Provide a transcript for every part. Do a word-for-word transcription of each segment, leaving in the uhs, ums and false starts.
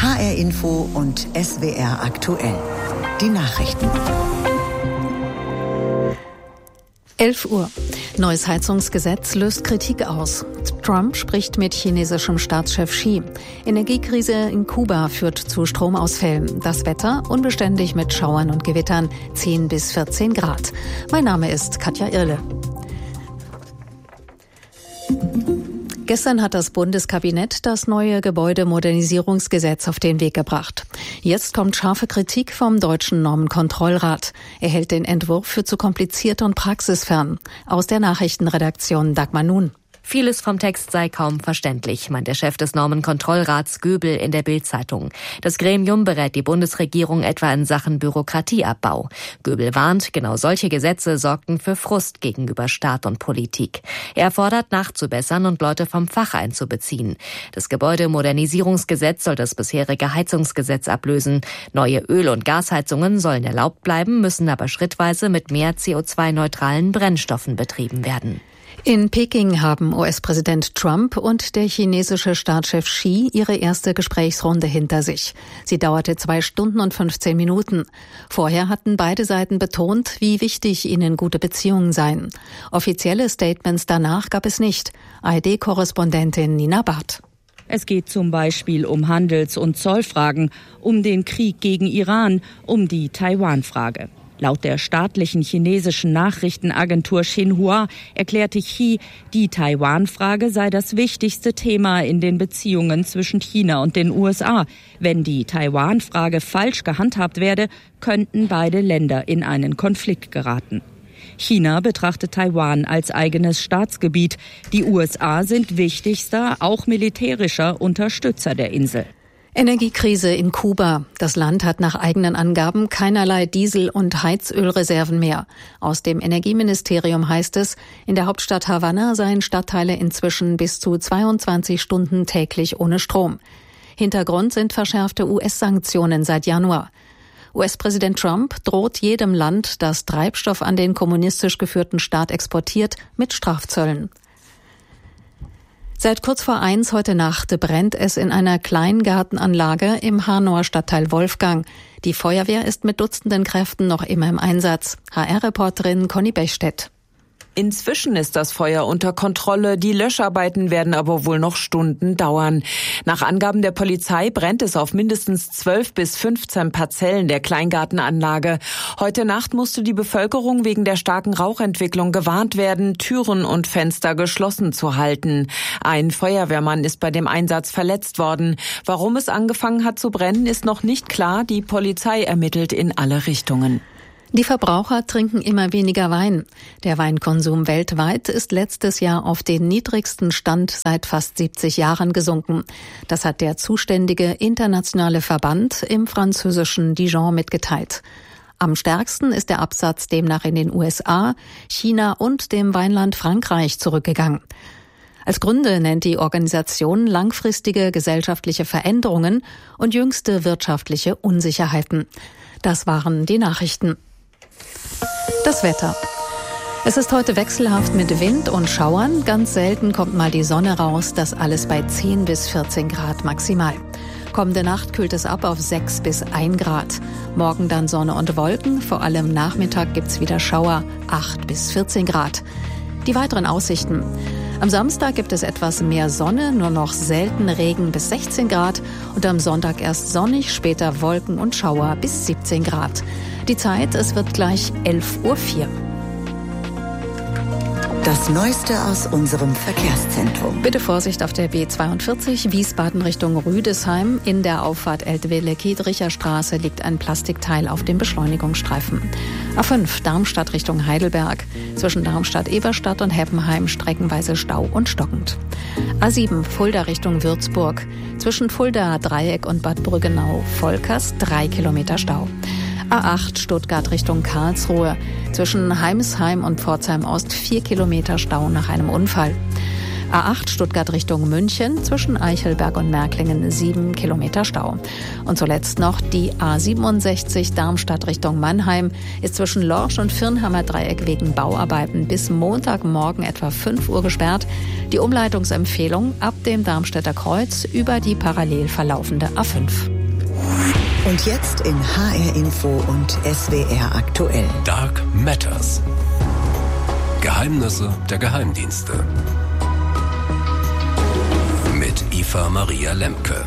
H R Info und S W R aktuell. Die Nachrichten. elf Uhr. Neues Heizungsgesetz löst Kritik aus. Trump spricht mit chinesischem Staatschef Xi. Energiekrise in Kuba führt zu Stromausfällen. Das Wetter unbeständig mit Schauern und Gewittern, zehn bis vierzehn Grad. Mein Name ist Katja Irle. Gestern hat das Bundeskabinett das neue Gebäudemodernisierungsgesetz auf den Weg gebracht. Jetzt kommt scharfe Kritik vom Deutschen Normenkontrollrat. Er hält den Entwurf für zu kompliziert und praxisfern. Aus der Nachrichtenredaktion Dagmar Nun. Vieles vom Text sei kaum verständlich, meint der Chef des Normenkontrollrats Göbel in der Bild-Zeitung. Das Gremium berät die Bundesregierung etwa in Sachen Bürokratieabbau. Göbel warnt, genau solche Gesetze sorgten für Frust gegenüber Staat und Politik. Er fordert, nachzubessern und Leute vom Fach einzubeziehen. Das Gebäudemodernisierungsgesetz soll das bisherige Heizungsgesetz ablösen. Neue Öl- und Gasheizungen sollen erlaubt bleiben, müssen aber schrittweise mit mehr C O zwei neutralen Brennstoffen betrieben werden. In Peking haben U S-Präsident Trump und der chinesische Staatschef Xi ihre erste Gesprächsrunde hinter sich. Sie dauerte zwei Stunden und fünfzehn Minuten. Vorher hatten beide Seiten betont, wie wichtig ihnen gute Beziehungen seien. Offizielle Statements danach gab es nicht. A R D-Korrespondentin Nina Barth. Es geht zum Beispiel um Handels- und Zollfragen, um den Krieg gegen Iran, um die Taiwan-Frage. Laut der staatlichen chinesischen Nachrichtenagentur Xinhua erklärte Xi, die Taiwan-Frage sei das wichtigste Thema in den Beziehungen zwischen China und den U S A. Wenn die Taiwan-Frage falsch gehandhabt werde, könnten beide Länder in einen Konflikt geraten. China betrachtet Taiwan als eigenes Staatsgebiet. Die U S A sind wichtigster, auch militärischer Unterstützer der Insel. Energiekrise in Kuba. Das Land hat nach eigenen Angaben keinerlei Diesel- und Heizölreserven mehr. Aus dem Energieministerium heißt es, in der Hauptstadt Havanna seien Stadtteile inzwischen bis zu zweiundzwanzig Stunden täglich ohne Strom. Hintergrund sind verschärfte U S-Sanktionen seit Januar. U S-Präsident Trump droht jedem Land, das Treibstoff an den kommunistisch geführten Staat exportiert, mit Strafzöllen. Seit kurz vor eins heute Nacht brennt es in einer Kleingartenanlage im Harnower Stadtteil Wolfgang. Die Feuerwehr ist mit Dutzenden Kräften noch immer im Einsatz. H R-Reporterin Conny Bechstedt. Inzwischen ist das Feuer unter Kontrolle. Die Löscharbeiten werden aber wohl noch Stunden dauern. Nach Angaben der Polizei brennt es auf mindestens zwölf bis fünfzehn Parzellen der Kleingartenanlage. Heute Nacht musste die Bevölkerung wegen der starken Rauchentwicklung gewarnt werden, Türen und Fenster geschlossen zu halten. Ein Feuerwehrmann ist bei dem Einsatz verletzt worden. Warum es angefangen hat zu brennen, ist noch nicht klar. Die Polizei ermittelt in alle Richtungen. Die Verbraucher trinken immer weniger Wein. Der Weinkonsum weltweit ist letztes Jahr auf den niedrigsten Stand seit fast siebzig Jahren gesunken. Das hat der zuständige internationale Verband im französischen Dijon mitgeteilt. Am stärksten ist der Absatz demnach in den U S A, China und dem Weinland Frankreich zurückgegangen. Als Gründe nennt die Organisation langfristige gesellschaftliche Veränderungen und jüngste wirtschaftliche Unsicherheiten. Das waren die Nachrichten. Das Wetter. Es ist heute wechselhaft mit Wind und Schauern. Ganz selten kommt mal die Sonne raus. Das alles bei zehn bis vierzehn Grad maximal. Kommende Nacht kühlt es ab auf sechs bis ein Grad. Morgen dann Sonne und Wolken. Vor allem Nachmittag gibt's wieder Schauer. acht bis vierzehn Grad. Die weiteren Aussichten. Am Samstag gibt es etwas mehr Sonne, nur noch selten Regen bis sechzehn Grad. Und am Sonntag erst sonnig, später Wolken und Schauer bis siebzehn Grad. Die Zeit, es wird gleich elf Uhr vier. Das Neueste aus unserem Verkehrszentrum. Bitte Vorsicht auf der B zweiundvierzig, Wiesbaden Richtung Rüdesheim. In der Auffahrt Eltville-Kiedricher Straße liegt ein Plastikteil auf dem Beschleunigungsstreifen. A fünf, Darmstadt Richtung Heidelberg. Zwischen Darmstadt-Eberstadt und Heppenheim streckenweise Stau und stockend. A sieben, Fulda Richtung Würzburg. Zwischen Fulda Dreieck und Bad Brüggenau-Volkers drei Kilometer Stau. A acht, Stuttgart Richtung Karlsruhe. Zwischen Heimsheim und Pforzheim Ost vier Kilometer Stau nach einem Unfall. A acht, Stuttgart Richtung München. Zwischen Eichelberg und Märklingen sieben Kilometer Stau. Und zuletzt noch die A siebenundsechzig, Darmstadt Richtung Mannheim. Ist zwischen Lorsch und Firnhammer Dreieck wegen Bauarbeiten bis Montagmorgen etwa fünf Uhr gesperrt. Die Umleitungsempfehlung ab dem Darmstädter Kreuz über die parallel verlaufende A fünf. Und jetzt in H R Info und S W R aktuell. Dark Matters. Geheimnisse der Geheimdienste. Mit Eva Maria Lemke.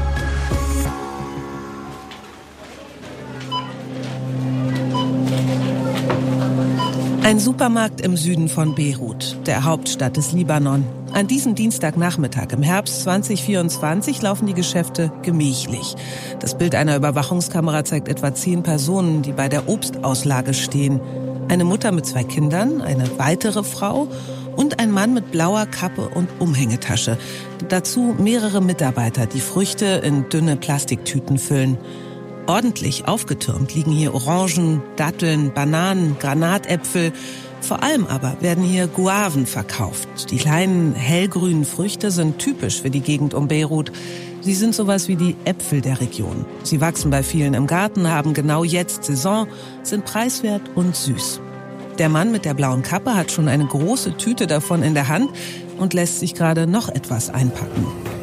Ein Supermarkt im Süden von Beirut, der Hauptstadt des Libanon. An diesem Dienstagnachmittag im Herbst zwanzig vierundzwanzig laufen die Geschäfte gemächlich. Das Bild einer Überwachungskamera zeigt etwa zehn Personen, die bei der Obstauslage stehen. Eine Mutter mit zwei Kindern, eine weitere Frau und ein Mann mit blauer Kappe und Umhängetasche. Dazu mehrere Mitarbeiter, die Früchte in dünne Plastiktüten füllen. Ordentlich aufgetürmt liegen hier Orangen, Datteln, Bananen, Granatäpfel. Vor allem aber werden hier Guaven verkauft. Die kleinen hellgrünen Früchte sind typisch für die Gegend um Beirut. Sie sind sowas wie die Äpfel der Region. Sie wachsen bei vielen im Garten, haben genau jetzt Saison, sind preiswert und süß. Der Mann mit der blauen Kappe hat schon eine große Tüte davon in der Hand und lässt sich gerade noch etwas einpacken.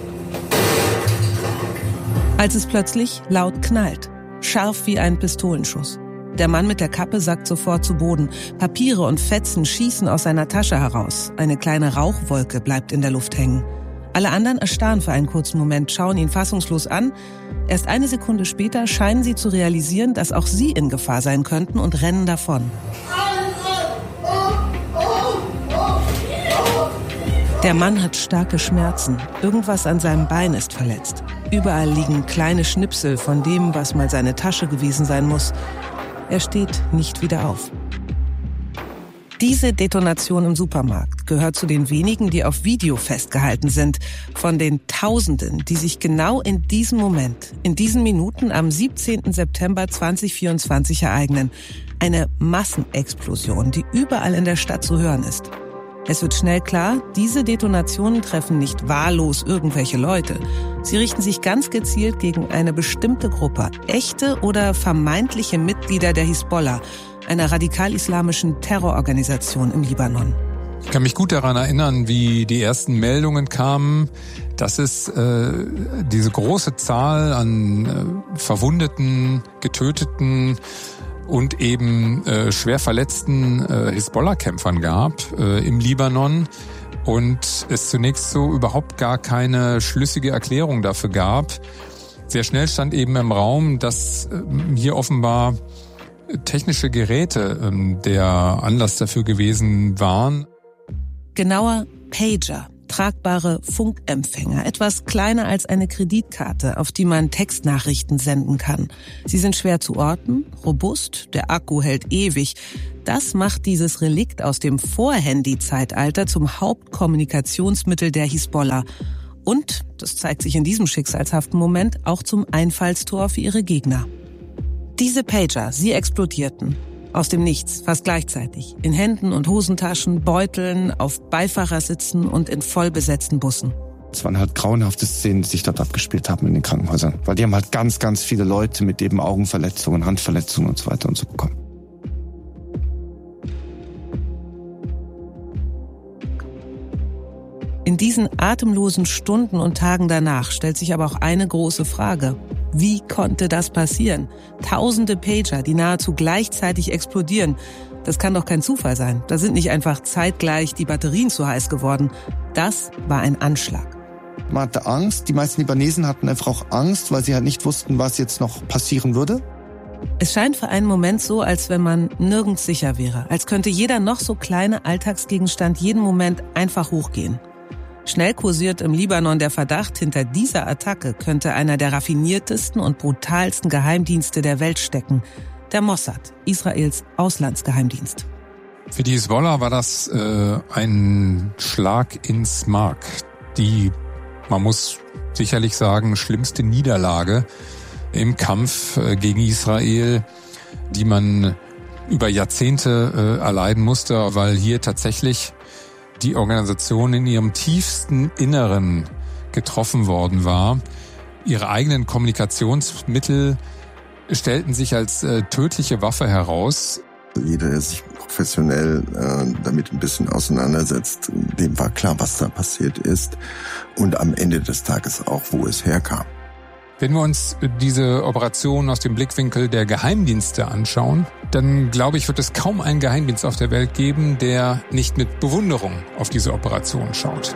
Als es plötzlich laut knallt. Scharf wie ein Pistolenschuss. Der Mann mit der Kappe sackt sofort zu Boden. Papiere und Fetzen schießen aus seiner Tasche heraus. Eine kleine Rauchwolke bleibt in der Luft hängen. Alle anderen erstarren für einen kurzen Moment, schauen ihn fassungslos an. Erst eine Sekunde später scheinen sie zu realisieren, dass auch sie in Gefahr sein könnten und rennen davon. Der Mann hat starke Schmerzen. Irgendwas an seinem Bein ist verletzt. Überall liegen kleine Schnipsel von dem, was mal seine Tasche gewesen sein muss. Er steht nicht wieder auf. Diese Detonation im Supermarkt gehört zu den wenigen, die auf Video festgehalten sind. Von den Tausenden, die sich genau in diesem Moment, in diesen Minuten am siebzehnten September zweitausendvierundzwanzig ereignen. Eine Massenexplosion, die überall in der Stadt zu hören ist. Es wird schnell klar, diese Detonationen treffen nicht wahllos irgendwelche Leute. Sie richten sich ganz gezielt gegen eine bestimmte Gruppe, echte oder vermeintliche Mitglieder der Hisbollah, einer radikal-islamischen Terrororganisation im Libanon. Ich kann mich gut daran erinnern, wie die ersten Meldungen kamen, dass es äh, diese große Zahl an äh, Verwundeten, Getöteten und eben äh, schwer verletzten äh, Hisbollah-Kämpfern gab äh, im Libanon und es zunächst so überhaupt gar keine schlüssige Erklärung dafür gab. Sehr schnell stand eben im Raum, dass äh, hier offenbar technische Geräte äh, der Anlass dafür gewesen waren. Genauer Pager. Tragbare Funkempfänger, etwas kleiner als eine Kreditkarte, auf die man Textnachrichten senden kann. Sie sind schwer zu orten, robust, der Akku hält ewig. Das macht dieses Relikt aus dem Vor-Handy-Zeitalter zum Hauptkommunikationsmittel der Hisbollah. Und, das zeigt sich in diesem schicksalshaften Moment, auch zum Einfallstor für ihre Gegner. Diese Pager, sie explodierten. Aus dem Nichts, fast gleichzeitig. In Händen und Hosentaschen, Beuteln, auf Beifahrersitsen und in vollbesetzten Bussen. Es waren halt grauenhafte Szenen, die sich dort abgespielt haben in den Krankenhäusern. Weil die haben halt ganz, ganz viele Leute mit eben Augenverletzungen, Handverletzungen und so weiter und so bekommen. In diesen atemlosen Stunden und Tagen danach stellt sich aber auch eine große Frage. Wie konnte das passieren? Tausende Pager, die nahezu gleichzeitig explodieren. Das kann doch kein Zufall sein. Da sind nicht einfach zeitgleich die Batterien zu heiß geworden. Das war ein Anschlag. Man hatte Angst. Die meisten Libanesen hatten einfach auch Angst, weil sie halt nicht wussten, was jetzt noch passieren würde. Es scheint für einen Moment so, als wenn man nirgends sicher wäre. Als könnte jeder noch so kleine Alltagsgegenstand jeden Moment einfach hochgehen. Schnell kursiert im Libanon der Verdacht, hinter dieser Attacke könnte einer der raffiniertesten und brutalsten Geheimdienste der Welt stecken. Der Mossad, Israels Auslandsgeheimdienst. Für die Hisbollah war das äh, ein Schlag ins Mark. Die, man muss sicherlich sagen, schlimmste Niederlage im Kampf äh, gegen Israel, die man über Jahrzehnte äh, erleiden musste, weil hier tatsächlich die Organisation in ihrem tiefsten Inneren getroffen worden war. Ihre eigenen Kommunikationsmittel stellten sich als äh, tödliche Waffe heraus. Jeder, der sich professionell äh, damit ein bisschen auseinandersetzt, dem war klar, was da passiert ist und am Ende des Tages auch, wo es herkam. Wenn wir uns diese Operation aus dem Blickwinkel der Geheimdienste anschauen, dann glaube ich, wird es kaum einen Geheimdienst auf der Welt geben, der nicht mit Bewunderung auf diese Operation schaut.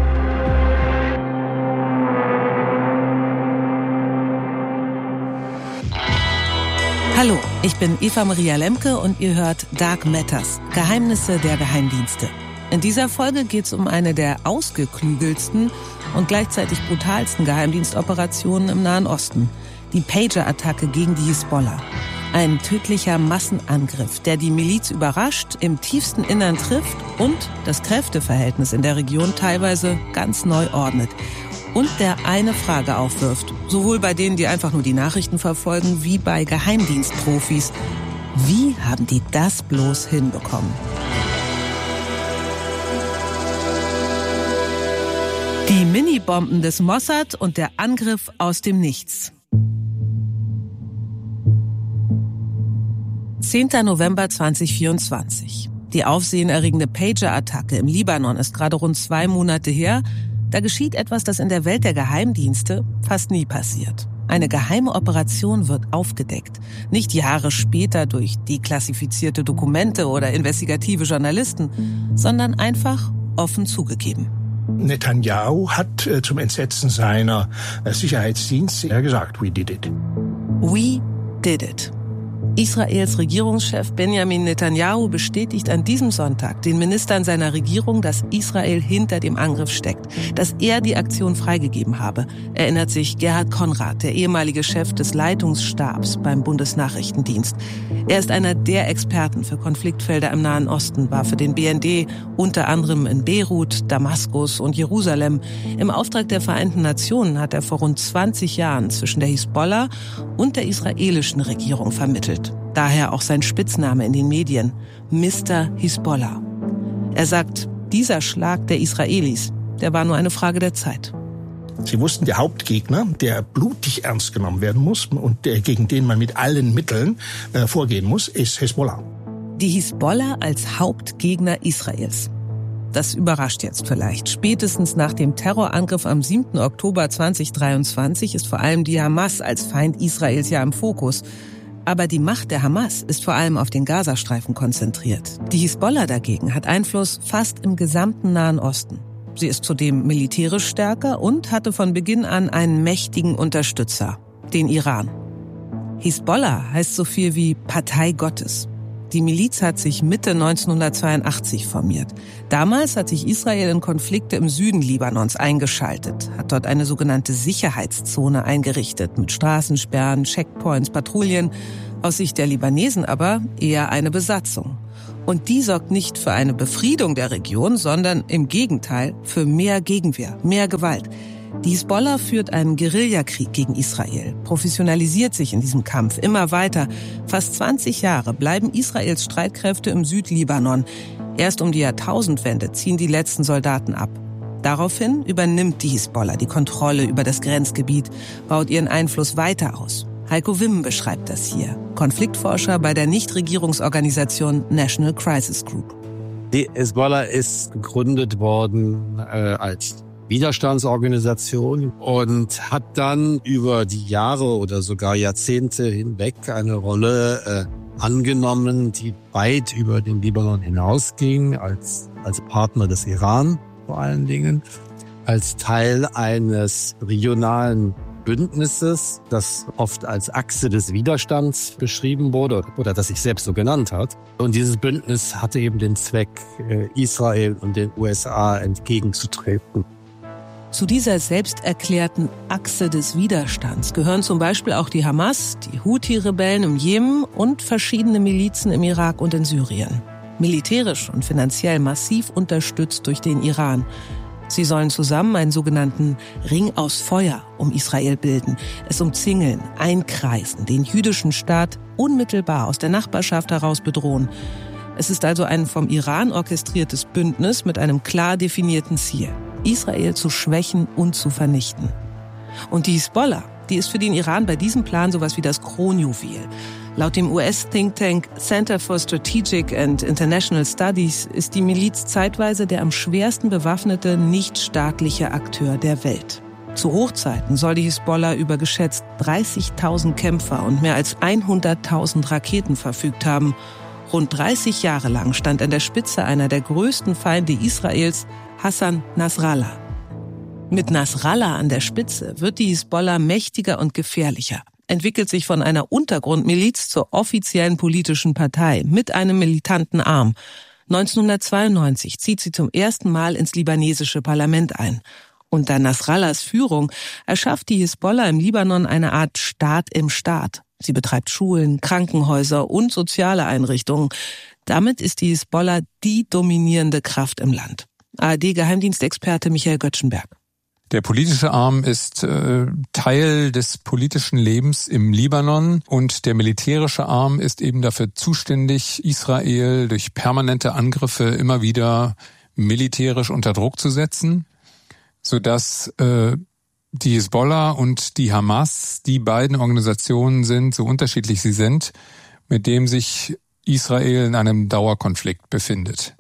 Hallo, ich bin Eva Maria Lemke und ihr hört Dark Matters, Geheimnisse der Geheimdienste. In dieser Folge geht es um eine der ausgeklügelsten und gleichzeitig brutalsten Geheimdienstoperationen im Nahen Osten. Die Pager-Attacke gegen die Hisbollah. Ein tödlicher Massenangriff, der die Miliz überrascht, im tiefsten Innern trifft und das Kräfteverhältnis in der Region teilweise ganz neu ordnet. Und der eine Frage aufwirft, sowohl bei denen, die einfach nur die Nachrichten verfolgen, wie bei Geheimdienstprofis. Wie haben die das bloß hinbekommen? Die Minibomben des Mossad und der Angriff aus dem Nichts. zehnter November zweitausendvierundzwanzig. Die aufsehenerregende Pager-Attacke im Libanon ist gerade rund zwei Monate her. Da geschieht etwas, das in der Welt der Geheimdienste fast nie passiert. Eine geheime Operation wird aufgedeckt. Nicht Jahre später durch deklassifizierte Dokumente oder investigative Journalisten, sondern einfach offen zugegeben. Netanyahu hat äh, zum Entsetzen seiner äh, Sicherheitsdienste gesagt, we did it. We did it. Israels Regierungschef Benjamin Netanyahu bestätigt an diesem Sonntag den Ministern seiner Regierung, dass Israel hinter dem Angriff steckt, dass er die Aktion freigegeben habe, erinnert sich Gerhard Konrad, der ehemalige Chef des Leitungsstabs beim Bundesnachrichtendienst. Er ist einer der Experten für Konfliktfelder im Nahen Osten, war für den B N D unter anderem in Beirut, Damaskus und Jerusalem. Im Auftrag der Vereinten Nationen hat er vor rund zwanzig Jahren zwischen der Hisbollah und der israelischen Regierung vermittelt. Daher auch sein Spitzname in den Medien, Mister Hisbollah. Er sagt, dieser Schlag der Israelis, der war nur eine Frage der Zeit. Sie wussten, der Hauptgegner, der blutig ernst genommen werden muss und der, gegen den man mit allen Mitteln äh, vorgehen muss, ist Hisbollah. Die Hisbollah als Hauptgegner Israels. Das überrascht jetzt vielleicht. Spätestens nach dem Terrorangriff am siebten Oktober zweitausenddreiundzwanzig ist vor allem die Hamas als Feind Israels ja im Fokus. Aber die Macht der Hamas ist vor allem auf den Gazastreifen konzentriert. Die Hisbollah dagegen hat Einfluss fast im gesamten Nahen Osten. Sie ist zudem militärisch stärker und hatte von Beginn an einen mächtigen Unterstützer, den Iran. Hisbollah heißt so viel wie Partei Gottes. Die Miliz hat sich Mitte neunzehnhundertzweiundachtzig formiert. Damals hat sich Israel in Konflikte im Süden Libanons eingeschaltet, hat dort eine sogenannte Sicherheitszone eingerichtet mit Straßensperren, Checkpoints, Patrouillen. Aus Sicht der Libanesen aber eher eine Besatzung. Und die sorgt nicht für eine Befriedung der Region, sondern im Gegenteil für mehr Gegenwehr, mehr Gewalt. Die Hisbollah führt einen Guerillakrieg gegen Israel, professionalisiert sich in diesem Kampf immer weiter. Fast zwanzig Jahre bleiben Israels Streitkräfte im Südlibanon. Erst um die Jahrtausendwende ziehen die letzten Soldaten ab. Daraufhin übernimmt die Hisbollah die Kontrolle über das Grenzgebiet, baut ihren Einfluss weiter aus. Heiko Wimmen beschreibt das hier, Konfliktforscher bei der Nichtregierungsorganisation National Crisis Group. Die Hisbollah ist gegründet worden äh, als Widerstandsorganisation und hat dann über die Jahre oder sogar Jahrzehnte hinweg eine Rolle äh, angenommen, die weit über den Libanon hinausging, als, als Partner des Iran vor allen Dingen, als Teil eines regionalen Bündnisses, das oft als Achse des Widerstands beschrieben wurde oder das sich selbst so genannt hat. Und dieses Bündnis hatte eben den Zweck, äh, Israel und den U S A entgegenzutreten. Zu dieser selbsterklärten Achse des Widerstands gehören zum Beispiel auch die Hamas, die Houthi-Rebellen im Jemen und verschiedene Milizen im Irak und in Syrien. Militärisch und finanziell massiv unterstützt durch den Iran. Sie sollen zusammen einen sogenannten Ring aus Feuer um Israel bilden, es umzingeln, einkreisen, den jüdischen Staat unmittelbar aus der Nachbarschaft heraus bedrohen. Es ist also ein vom Iran orchestriertes Bündnis mit einem klar definierten Ziel: Israel zu schwächen und zu vernichten. Und die Hisbollah, die ist für den Iran bei diesem Plan sowas wie das Kronjuwel. Laut dem U S-Think Tank Center for Strategic and International Studies ist die Miliz zeitweise der am schwersten bewaffnete nichtstaatliche Akteur der Welt. Zu Hochzeiten soll die Hisbollah über geschätzt dreißigtausend Kämpfer und mehr als hunderttausend Raketen verfügt haben. Rund dreißig Jahre lang stand an der Spitze einer der größten Feinde Israels, Hassan Nasrallah. Mit Nasrallah an der Spitze wird die Hisbollah mächtiger und gefährlicher, entwickelt sich von einer Untergrundmiliz zur offiziellen politischen Partei mit einem militanten Arm. neunzehnhundertzweiundneunzig zieht sie zum ersten Mal ins libanesische Parlament ein. Unter Nasrallahs Führung erschafft die Hisbollah im Libanon eine Art Staat im Staat. Sie betreibt Schulen, Krankenhäuser und soziale Einrichtungen. Damit ist die Hisbollah die dominierende Kraft im Land. A R D-Geheimdienstexperte Michael Göttschenberg. Der politische Arm ist äh, Teil des politischen Lebens im Libanon und der militärische Arm ist eben dafür zuständig, Israel durch permanente Angriffe immer wieder militärisch unter Druck zu setzen, sodass äh, die Hisbollah und die Hamas die beiden Organisationen sind, so unterschiedlich sie sind, mit dem sich Israel in einem Dauerkonflikt befindet.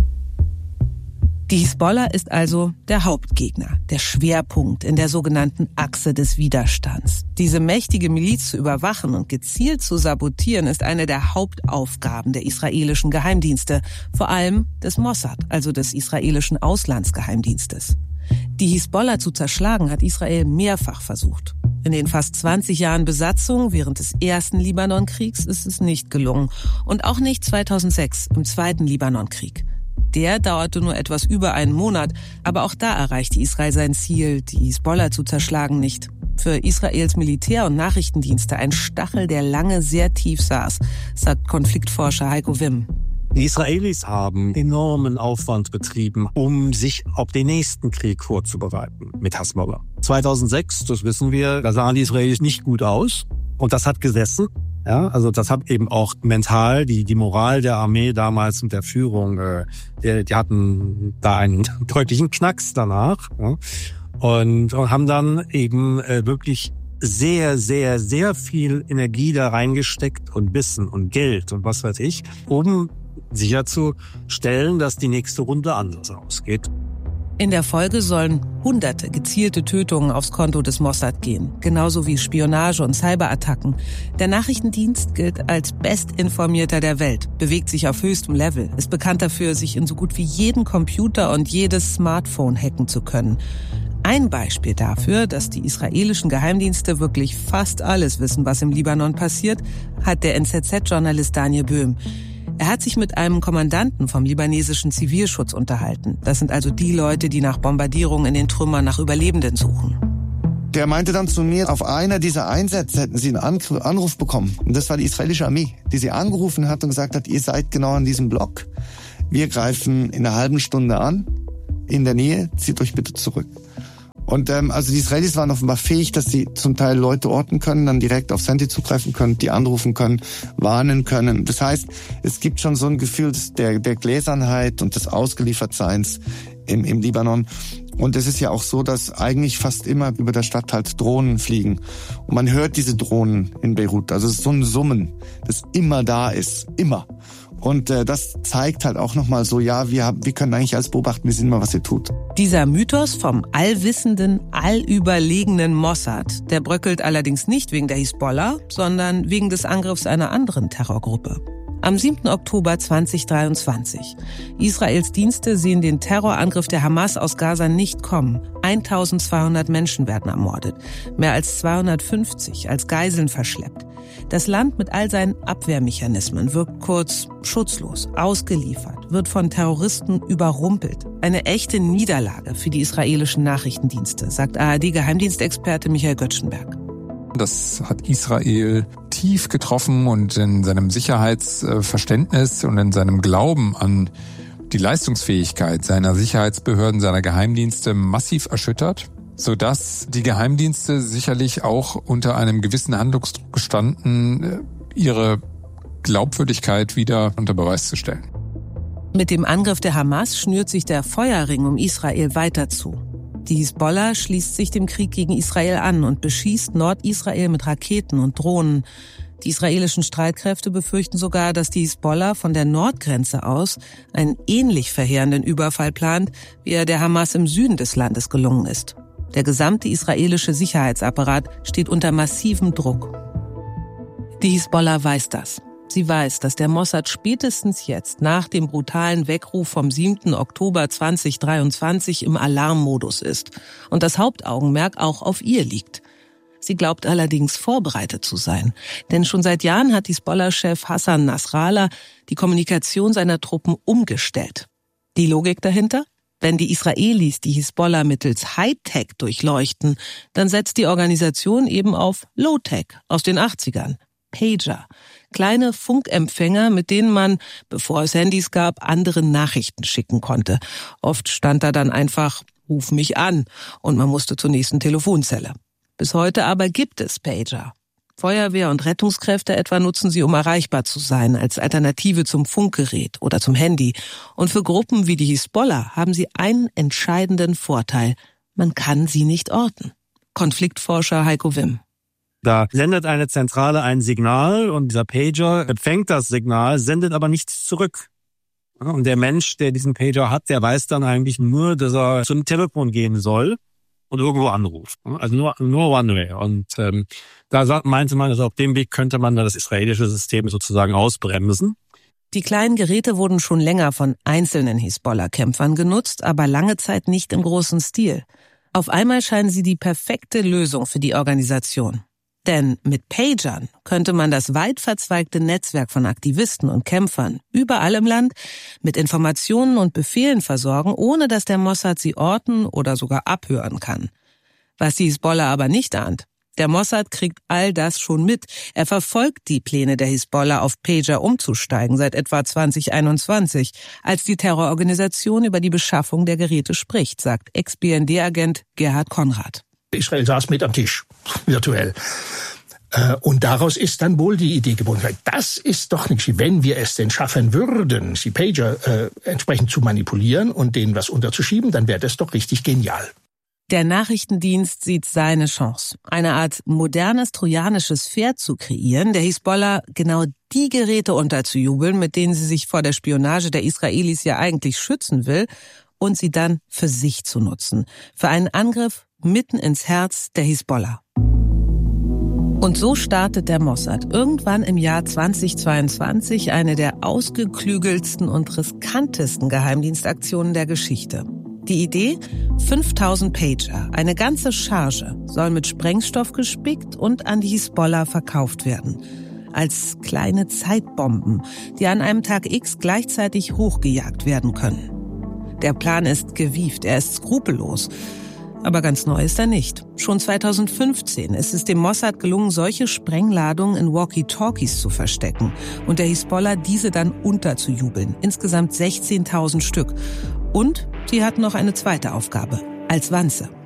Die Hisbollah ist also der Hauptgegner, der Schwerpunkt in der sogenannten Achse des Widerstands. Diese mächtige Miliz zu überwachen und gezielt zu sabotieren, ist eine der Hauptaufgaben der israelischen Geheimdienste, vor allem des Mossad, also des israelischen Auslandsgeheimdienstes. Die Hisbollah zu zerschlagen hat Israel mehrfach versucht. In den fast zwanzig Jahren Besatzung während des ersten Libanonkriegs ist es nicht gelungen. Und auch nicht zweitausendsechs im zweiten Libanonkrieg. Der dauerte nur etwas über einen Monat, aber auch da erreichte Israel sein Ziel, die Hisbollah zu zerschlagen, nicht. Für Israels Militär- und Nachrichtendienste ein Stachel, der lange sehr tief saß, sagt Konfliktforscher Heiko Wimm. Die Israelis haben enormen Aufwand betrieben, um sich auf den nächsten Krieg vorzubereiten mit Hasbollah. zweitausendsechs, das wissen wir, da sahen die Israelis nicht gut aus und das hat gesessen. Ja, also das hat eben auch mental die die Moral der Armee damals und der Führung, äh, die, die hatten da einen deutlichen Knacks danach, ja, und, und haben dann eben äh, wirklich sehr, sehr, sehr viel Energie da reingesteckt und Wissen und Geld und was weiß ich, um sicherzustellen, dass die nächste Runde anders ausgeht. In der Folge sollen hunderte gezielte Tötungen aufs Konto des Mossad gehen, genauso wie Spionage- und Cyberattacken. Der Nachrichtendienst gilt als bestinformierter der Welt, bewegt sich auf höchstem Level, ist bekannt dafür, sich in so gut wie jeden Computer und jedes Smartphone hacken zu können. Ein Beispiel dafür, dass die israelischen Geheimdienste wirklich fast alles wissen, was im Libanon passiert, hat der N Z Z-Journalist Daniel Böhm. Er hat sich mit einem Kommandanten vom libanesischen Zivilschutz unterhalten. Das sind also die Leute, die nach Bombardierungen in den Trümmern nach Überlebenden suchen. Der meinte dann zu mir, auf einer dieser Einsätze hätten sie einen Anruf bekommen. Und das war die israelische Armee, die sie angerufen hat und gesagt hat, ihr seid genau an diesem Block. Wir greifen in einer halben Stunde an, in der Nähe, zieht euch bitte zurück. Und ähm, also die Israelis waren offenbar fähig, dass sie zum Teil Leute orten können, dann direkt aufs Handy zugreifen können, die anrufen können, warnen können. Das heißt, es gibt schon so ein Gefühl der, der Gläsernheit und des Ausgeliefertseins im, im Libanon. Und es ist ja auch so, dass eigentlich fast immer über der Stadt halt Drohnen fliegen. Und man hört diese Drohnen in Beirut. Also es ist so ein Summen, das immer da ist, immer. Und äh, das zeigt halt auch nochmal so, ja, wir, haben, wir können eigentlich alles beobachten, wir sehen mal, was ihr tut. Dieser Mythos vom allwissenden, allüberlegenen Mossad, der bröckelt allerdings nicht wegen der Hisbollah, sondern wegen des Angriffs einer anderen Terrorgruppe. Am siebten Oktober zweitausenddreiundzwanzig. Israels Dienste sehen den Terrorangriff der Hamas aus Gaza nicht kommen. eintausendzweihundert Menschen werden ermordet, mehr als zweihundertfünfzig als Geiseln verschleppt. Das Land mit all seinen Abwehrmechanismen wirkt kurz schutzlos, ausgeliefert, wird von Terroristen überrumpelt. Eine echte Niederlage für die israelischen Nachrichtendienste, sagt A R D-Geheimdienstexperte Michael Göttschenberg. Das hat Israel tief getroffen und in seinem Sicherheitsverständnis und in seinem Glauben an die Leistungsfähigkeit seiner Sicherheitsbehörden, seiner Geheimdienste massiv erschüttert, sodass die Geheimdienste sicherlich auch unter einem gewissen Handlungsdruck gestanden, ihre Glaubwürdigkeit wieder unter Beweis zu stellen. Mit dem Angriff der Hamas schnürt sich der Feuerring um Israel weiter zu. Die Hisbollah schließt sich dem Krieg gegen Israel an und beschießt Nordisrael mit Raketen und Drohnen. Die israelischen Streitkräfte befürchten sogar, dass die Hisbollah von der Nordgrenze aus einen ähnlich verheerenden Überfall plant, wie er der Hamas im Süden des Landes gelungen ist. Der gesamte israelische Sicherheitsapparat steht unter massivem Druck. Die Hisbollah weiß das. Sie weiß, dass der Mossad spätestens jetzt nach dem brutalen Weckruf vom siebten Oktober zweitausenddreiundzwanzig im Alarmmodus ist und das Hauptaugenmerk auch auf ihr liegt. Sie glaubt allerdings vorbereitet zu sein, denn schon seit Jahren hat Hisbollah-Chef Hassan Nasrallah die Kommunikation seiner Truppen umgestellt. Die Logik dahinter? Wenn die Israelis die Hisbollah mittels Hightech durchleuchten, dann setzt die Organisation eben auf Low-Tech aus den achtzigern. Pager, kleine Funkempfänger, mit denen man, bevor es Handys gab, anderen Nachrichten schicken konnte. Oft stand da dann einfach, ruf mich an, und man musste zur nächsten Telefonzelle. Bis heute aber gibt es Pager. Feuerwehr und Rettungskräfte etwa nutzen sie, um erreichbar zu sein, als Alternative zum Funkgerät oder zum Handy. Und für Gruppen wie die Hisbollah haben sie einen entscheidenden Vorteil: Man kann sie nicht orten. Konfliktforscher Heiko Wimm. Da sendet eine Zentrale ein Signal und dieser Pager empfängt das Signal, sendet aber nichts zurück. Und der Mensch, der diesen Pager hat, der weiß dann eigentlich nur, dass er zum Telefon gehen soll und irgendwo anruft. Also nur, nur One-Way. Und ähm, da meinte man, also auf dem Weg könnte man dann das israelische System sozusagen ausbremsen. Die kleinen Geräte wurden schon länger von einzelnen Hisbollah-Kämpfern genutzt, aber lange Zeit nicht im großen Stil. Auf einmal scheinen sie die perfekte Lösung für die Organisation. Denn mit Pagern könnte man das weit verzweigte Netzwerk von Aktivisten und Kämpfern überall im Land mit Informationen und Befehlen versorgen, ohne dass der Mossad sie orten oder sogar abhören kann. Was die Hisbollah aber nicht ahnt: Der Mossad kriegt all das schon mit. Er verfolgt die Pläne der Hisbollah, auf Pager umzusteigen, seit etwa zweitausendeinundzwanzig, als die Terrororganisation über die Beschaffung der Geräte spricht, sagt Ex-B N D-Agent Gerhard Konrad. Israel saß mit am Tisch, virtuell. Und daraus ist dann wohl die Idee geboren. Das ist doch nicht, wenn wir es denn schaffen würden, die Pager äh, entsprechend zu manipulieren und denen was unterzuschieben, dann wäre das doch richtig genial. Der Nachrichtendienst sieht seine Chance, eine Art modernes trojanisches Pferd zu kreieren, der Hisbollah genau die Geräte unterzujubeln, mit denen sie sich vor der Spionage der Israelis ja eigentlich schützen will, und sie dann für sich zu nutzen, für einen Angriff mitten ins Herz der Hisbollah. Und so startet der Mossad irgendwann im Jahr zweitausendzweiundzwanzig eine der ausgeklügelsten und riskantesten Geheimdienstaktionen der Geschichte. Die Idee? fünftausend Pager, eine ganze Charge, soll mit Sprengstoff gespickt und an die Hisbollah verkauft werden. Als kleine Zeitbomben, die an einem Tag X gleichzeitig hochgejagt werden können. Der Plan ist gewieft, er ist skrupellos. Aber ganz neu ist er nicht. Schon zweitausendfünfzehn ist es dem Mossad gelungen, solche Sprengladungen in Walkie-Talkies zu verstecken und der Hisbollah diese dann unterzujubeln. Insgesamt sechzehntausend Stück. Und sie hatten noch eine zweite Aufgabe: als Wanze.